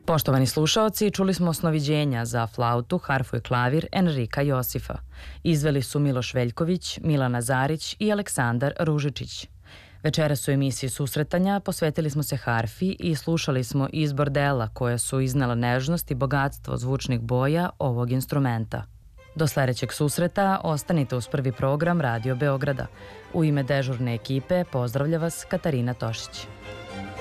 Poštovani slušaoci, čuli smo osnoviđenja za flautu, harfu i klavir Enrika Josifa. Izveli su Miloš Veljković, Milana Zarić i Aleksandar Ružičić. Večeras u emisiji Susretanja posvetili smo se harfi i slušali smo izbor dela koja su iznela nežnost i bogatstvo zvučnih boja ovog instrumenta. Do sledećeg susreta ostanite uz prvi program Radio Beograda. U ime dežurne ekipe pozdravlja vas Katarina Tošić.